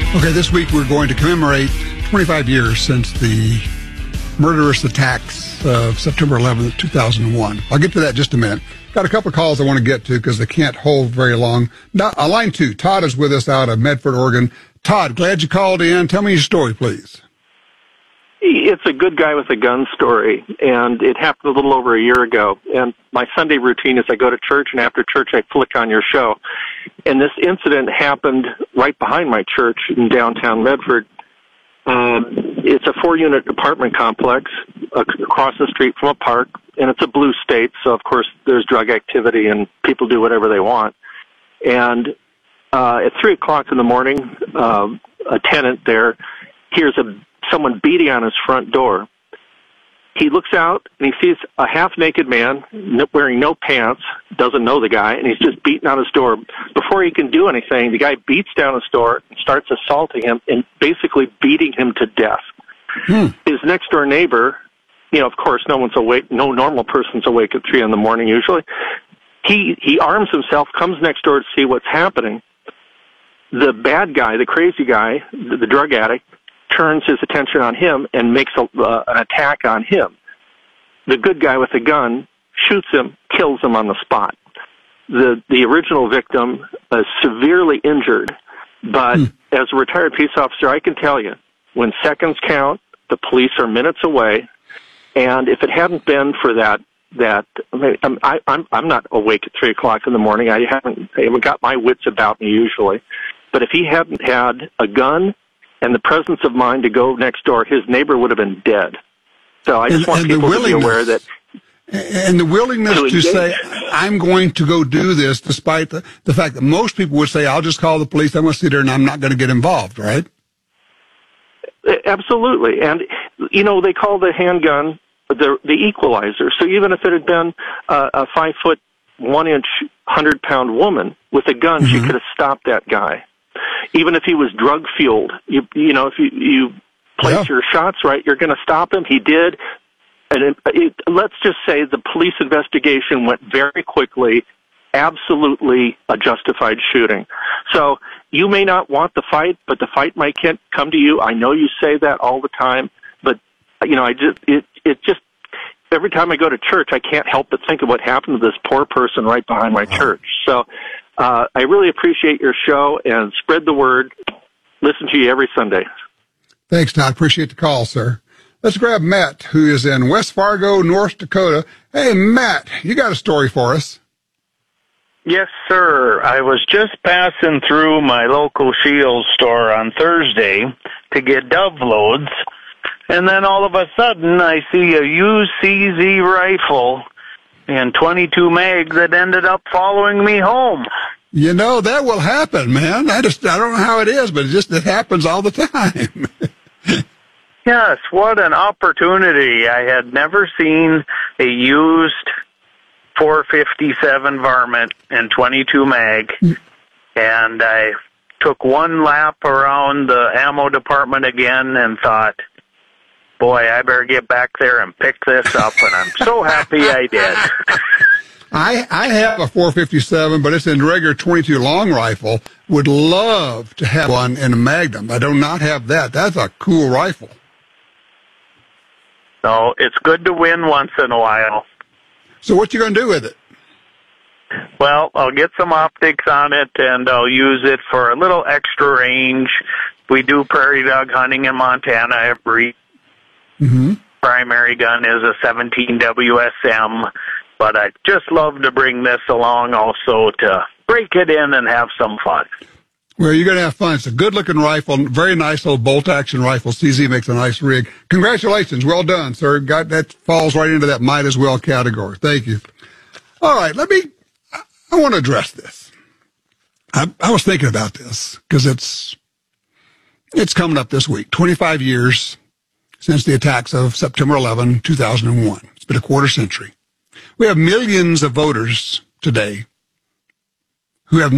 Okay, this week we're going to commemorate 25 years since the murderous attacks of September 11th, 2001. I'll get to that in just a minute. Got a couple of calls I want to get to because they can't hold very long. Now, line 2, Todd is with us out of Medford, Oregon. Todd, glad you called in. Tell me your story, please. It's a good guy with a gun story, and it happened a little over a year ago. And my Sunday routine is I go to church, and after church I flick on your show. And this incident happened right behind my church in downtown Medford. It's a 4-unit apartment complex across the street from a park, and it's a blue state, so of course there's drug activity and people do whatever they want. And at 3 o'clock in the morning, a tenant there hears someone beating on his front door. He looks out and he sees a half-naked man wearing no pants, doesn't know the guy, and he's just beating on his door. Before he can do anything, the guy beats down his door and starts assaulting him and basically beating him to death. His next-door neighbor, of course, no one's awake, no normal person's awake at 3 in the morning usually. He arms himself, comes next door to see what's happening. The bad guy, the crazy guy, the drug addict, turns his attention on him and makes an attack on him. The good guy with the gun shoots him, kills him on the spot. The original victim is severely injured, but as a retired peace officer, I can tell you, when seconds count, the police are minutes away, and if it hadn't been for that I'm not awake at 3 o'clock in the morning. I haven't got my wits about me usually, but if he hadn't had a gun and the presence of mind to go next door, his neighbor would have been dead. So I just want people to be aware that. And the willingness to say, I'm going to go do this, despite the fact that most people would say, I'll just call the police, I'm going to sit there and I'm not going to get involved, right? Absolutely. And, they call the handgun the equalizer. So even if it had been a 5-foot, 1-inch, 100-pound woman with a gun, she could have stopped that guy. Even if he was drug-fueled, if you place your shots right, you're going to stop him. He did. And let's just say the police investigation went very quickly, absolutely a justified shooting. So you may not want the fight, but the fight might come to you. I know you say that all the time, but, every time I go to church, I can't help but think of what happened to this poor person right behind my church. So I really appreciate your show, and spread the word. Listen to you every Sunday. Thanks, Todd. Appreciate the call, sir. Let's grab Matt, who is in West Fargo, North Dakota. Hey, Matt, you got a story for us. Yes, sir. I was just passing through my local Shields store on Thursday to get dove loads, and then all of a sudden I see a UCZ rifle and 22 mag that ended up following me home. That will happen, man. I don't know how it is, but it happens all the time. Yes, what an opportunity. I had never seen a used 457 varmint and 22 mag, and I took one lap around the ammo department again and thought, boy, I better get back there and pick this up, and I'm so happy I did. I have a 457, but it's a regular 22 long rifle. Would love to have one in a Magnum. I do not have that. That's a cool rifle. So it's good to win once in a while. So what you going to do with it? Well, I'll get some optics on it, and I'll use it for a little extra range. We do prairie dog hunting in Montana every primary gun is a 17 WSM, but I just love to bring this along also to break it in and have some fun. Well, you're going to have fun. It's a good-looking rifle, very nice little bolt-action rifle. CZ makes a nice rig. Congratulations. Well done, sir. That falls right into that might as well category. Thank you. All right, I want to address this. I was thinking about this because it's coming up this week. 25 years since the attacks of September 11, 2001. It's been a quarter century. We have millions of voters today who have